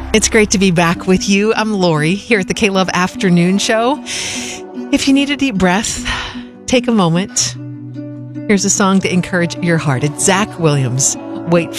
It's great to be back with you. I'm Lori here at the K-Love Afternoon Show. If you need a deep breath, take a moment. Here's a song to encourage your heart. It's Zach Williams. Wait